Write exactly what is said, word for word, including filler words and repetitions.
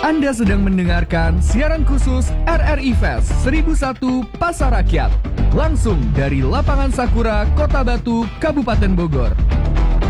Anda sedang mendengarkan siaran khusus R R I Fest seribu satu Pasar Rakyat. Langsung dari Lapangan Sakura, Kota Batu, Kabupaten Bogor.